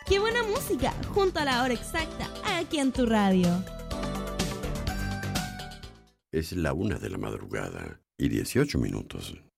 ¡Qué buena música! Junto a la hora exacta, aquí en tu radio. Es la 1 de la madrugada y 18 minutos.